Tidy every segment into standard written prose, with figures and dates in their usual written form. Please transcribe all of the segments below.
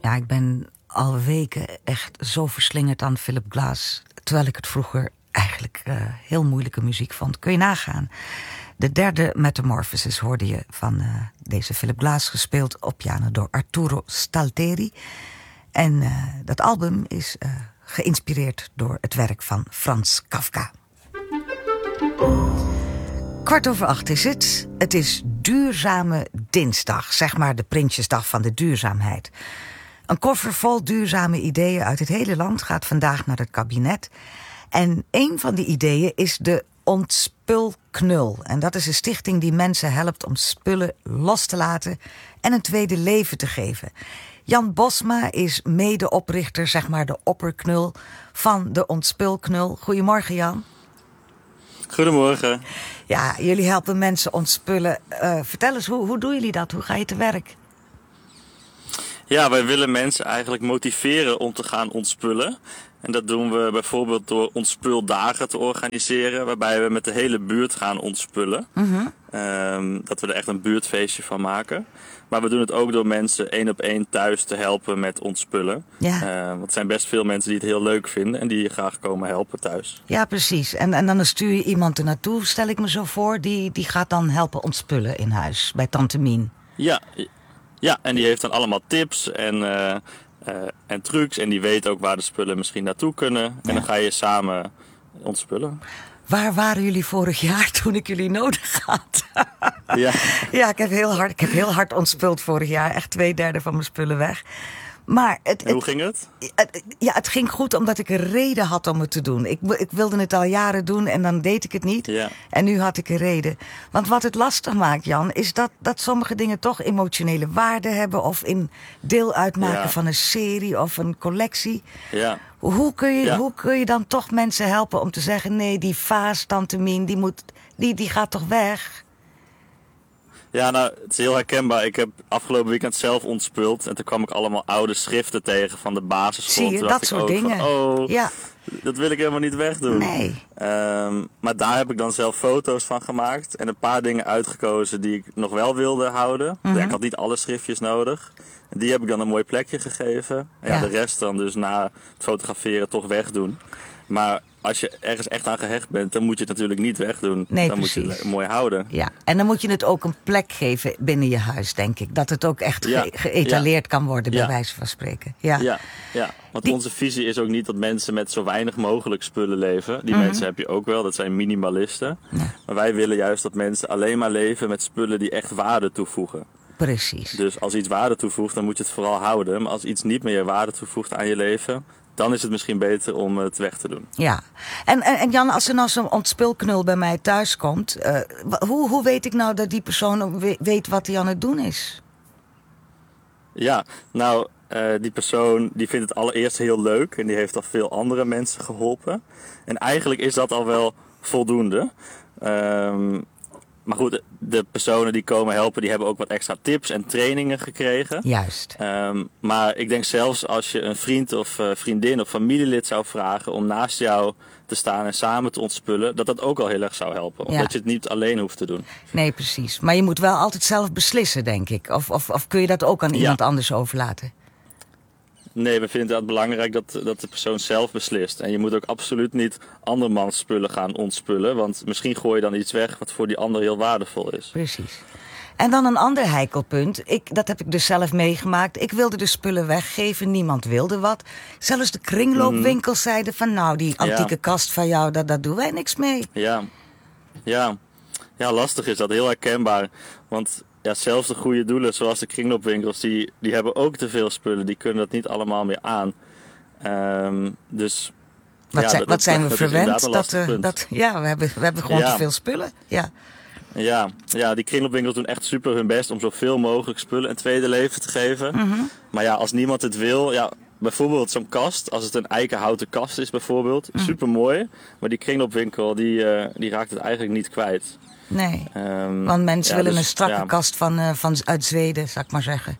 Ja, ik ben al weken echt zo verslingerd aan Philip Glass. Terwijl ik het vroeger eigenlijk heel moeilijke muziek vond. Kun je nagaan. De derde Metamorphosis hoorde je van deze Philip Glass, gespeeld op piano door Arturo Stalteri. En dat album is geïnspireerd door het werk van Frans Kafka. 7:15 is het. Het is Duurzame Dinsdag, zeg maar de Prinsjesdag van de duurzaamheid. Een koffer vol duurzame ideeën uit het hele land gaat vandaag naar het kabinet. En een van die ideeën is de Ontspulknul. En dat is een stichting die mensen helpt om spullen los te laten en een tweede leven te geven. Jan Bosma is medeoprichter, zeg maar de opperknul van de Ontspulknul. Goedemorgen, Jan. Goedemorgen. Ja, jullie helpen mensen ontspullen. Vertel eens, hoe doen jullie dat? Hoe ga je te werk? Ja, wij willen mensen eigenlijk motiveren om te gaan ontspullen. En dat doen we bijvoorbeeld door ontspuldagen te organiseren, waarbij we met de hele buurt gaan ontspullen. Dat we er echt een buurtfeestje van maken. Maar we doen het ook door mensen 1-op-1 thuis te helpen met ontspullen. Ja. Want er zijn best veel mensen die het heel leuk vinden en die je graag komen helpen thuis. Ja, precies. En dan stuur je iemand er naartoe, stel ik me zo voor. Die gaat dan helpen ontspullen in huis, bij Tante Mien. Ja, en die heeft dan allemaal tips en trucs. En die weet ook waar de spullen misschien naartoe kunnen. Ja. En dan ga je samen ontspullen. Waar waren jullie vorig jaar toen ik jullie nodig had? Ja, Ja, ik heb heel hard ontspuld vorig jaar. Echt 2/3 van mijn spullen weg. Maar hoe ging het? Het ging goed omdat ik een reden had om het te doen. Ik wilde het al jaren doen en dan deed ik het niet. Ja. En nu had ik een reden. Want wat het lastig maakt, Jan, is dat sommige dingen toch emotionele waarde hebben. Of in deel uitmaken van een serie of een collectie. Ja. Hoe kun je dan toch mensen helpen om te zeggen, nee, die vaas, Tante Mien, die gaat toch weg? Ja, nou, het is heel herkenbaar. Ik heb afgelopen weekend zelf ontspuld. En toen kwam ik allemaal oude schriften tegen van de basisschool. Zie je, dat soort dingen. Ja. Dat wil ik helemaal niet wegdoen. Nee. Maar daar heb ik dan zelf foto's van gemaakt. En een paar dingen uitgekozen die ik nog wel wilde houden. Ik had niet alle schriftjes nodig. En die heb ik dan een mooi plekje gegeven. En de rest dan dus na het fotograferen toch wegdoen. Maar als je ergens echt aan gehecht bent, dan moet je het natuurlijk niet wegdoen. Nee, dan precies. moet je het mooi houden. Ja, en dan moet je het ook een plek geven binnen je huis, denk ik. Dat het ook echt geëtaleerd kan worden, bij wijze van spreken. Ja. Want onze visie is ook niet dat mensen met zo weinig mogelijk spullen leven. Die mensen heb je ook wel, dat zijn minimalisten. Ja. Maar wij willen juist dat mensen alleen maar leven met spullen die echt waarde toevoegen. Precies. Dus als iets waarde toevoegt, dan moet je het vooral houden. Maar als iets niet meer waarde toevoegt aan je leven, dan is het misschien beter om het weg te doen. Ja. En Jan, als er nou zo'n ontspulknul bij mij thuis komt, hoe weet ik nou dat die persoon weet wat hij aan het doen is? Ja, nou, die persoon die vindt het allereerst heel leuk en die heeft al veel andere mensen geholpen. En eigenlijk is dat al wel voldoende. Maar goed, de personen die komen helpen, die hebben ook wat extra tips en trainingen gekregen. Juist. Maar ik denk zelfs als je een vriend of vriendin of familielid zou vragen om naast jou te staan en samen te ontspullen, dat ook al heel erg zou helpen. Omdat je het niet alleen hoeft te doen. Nee, precies. Maar je moet wel altijd zelf beslissen, denk ik. Of kun je dat ook aan iemand anders overlaten? Nee, we vinden het belangrijk dat de persoon zelf beslist. En je moet ook absoluut niet andermans spullen gaan ontspullen. Want misschien gooi je dan iets weg wat voor die ander heel waardevol is. Precies. En dan een ander heikelpunt. Dat heb ik dus zelf meegemaakt. Ik wilde de spullen weggeven, niemand wilde wat. Zelfs de kringloopwinkels zeiden van, nou, die antieke kast van jou, daar doen wij niks mee. Ja, lastig is dat, heel herkenbaar. Want ja, zelfs de goede doelen, zoals de kringloopwinkels, die hebben ook te veel spullen. Die kunnen dat niet allemaal meer aan. Dus wat zijn we verwend? We hebben gewoon te veel spullen. Ja, die kringloopwinkels doen echt super hun best om zoveel mogelijk spullen een tweede leven te geven. Maar ja, als niemand het wil, bijvoorbeeld zo'n kast, als het een eikenhouten kast is bijvoorbeeld, super mooi. Maar die kringloopwinkel, die raakt het eigenlijk niet kwijt. Nee, want mensen willen dus, een strakke kast uit Zweden, zou ik maar zeggen.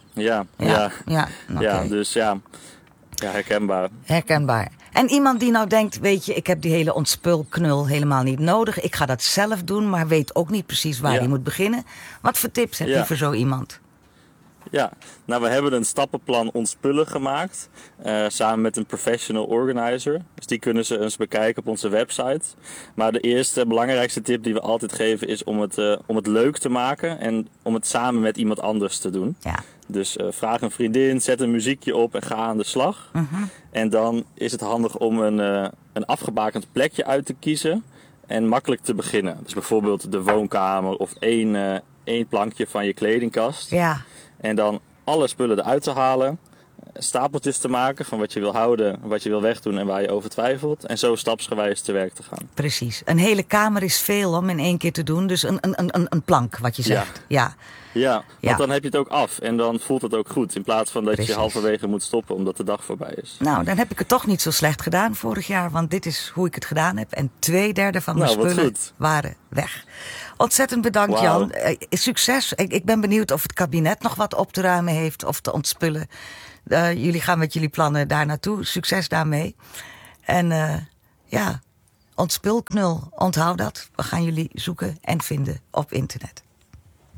Dus herkenbaar. Herkenbaar. En iemand die nou denkt, weet je, ik heb die hele ontspulknul helemaal niet nodig. Ik ga dat zelf doen, maar weet ook niet precies waar hij moet beginnen. Wat voor tips heb je voor zo iemand? Ja, nou we hebben een stappenplan ontspullen gemaakt. Samen met een professional organizer. Dus die kunnen ze eens bekijken op onze website. Maar de eerste belangrijkste tip die we altijd geven is om het leuk te maken. En om het samen met iemand anders te doen. Ja. Dus vraag een vriendin, zet een muziekje op en ga aan de slag. En dan is het handig om een afgebakend plekje uit te kiezen. En makkelijk te beginnen. Dus bijvoorbeeld de woonkamer of één plankje van je kledingkast. Ja. En dan alle spullen eruit te halen. Stapeltjes te maken van wat je wil houden, wat je wil wegdoen en waar je over twijfelt. En zo stapsgewijs te werk te gaan. Precies. Een hele kamer is veel om in één keer te doen. Dus een plank, wat je zegt. Ja. Ja, want dan heb je het ook af. En dan voelt het ook goed. In plaats van dat Precies. je halverwege moet stoppen omdat de dag voorbij is. Nou, dan heb ik het toch niet zo slecht gedaan vorig jaar. Want dit is hoe ik het gedaan heb. En 2/3 van mijn spullen waren weg. Ontzettend bedankt, Jan. Succes. Ik ben benieuwd of het kabinet nog wat op te ruimen heeft of te ontspullen. Jullie gaan met jullie plannen daar naartoe. Succes daarmee. En ontspulknul, onthoud dat. We gaan jullie zoeken en vinden op internet.